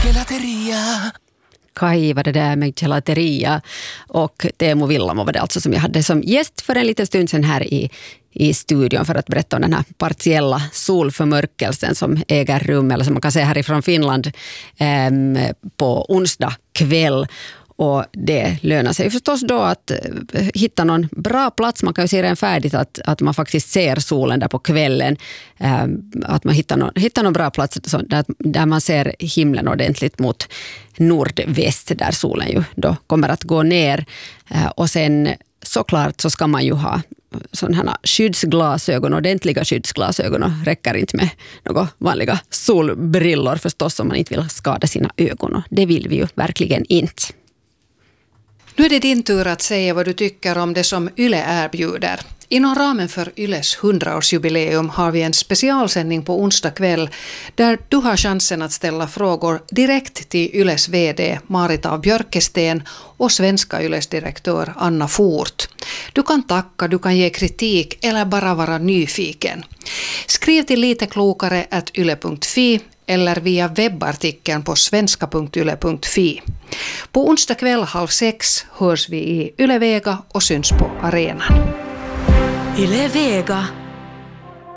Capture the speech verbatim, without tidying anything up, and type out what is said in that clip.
Gelateria. Kaj var det där med Gelateria och Teemu Villamo var det alltså som jag hade som gäst för en liten stund sedan här i, i studion för att berätta om den här partiella solförmörkelsen som äger rum, eller som man kan säga härifrån Finland, eh, på onsdag kväll. Och det lönar sig förstås då att hitta någon bra plats. Man kan ju se redan färdigt att, att man faktiskt ser solen där på kvällen. Eh, att man hittar någon, hittar någon bra plats där, där man ser himlen ordentligt mot nordväst där solen ju då kommer att gå ner. Eh, och sen såklart så ska man ju ha sådana här skyddsglasögon, ordentliga skyddsglasögon, och räcker inte med några vanliga solbrillor förstås om man inte vill skada sina ögon, och det vill vi ju verkligen inte. Nu är det din tur att säga vad du tycker om det som Yle erbjuder. Inom ramen för Yles hundraårsjubileum har vi en specialsändning på onsdag kväll där du har chansen att ställa frågor direkt till Yles vd Marita av Björkesten och svenska Yles direktör Anna Fort. Du kan tacka, du kan ge kritik eller bara vara nyfiken. Skriv till liteklokare at yle punkt fi eller via webbartikeln på svenska punkt yle punkt fi. På onsdag kväll halv sex hörs vi i Yle Vega och syns på arenan. Yle Vega.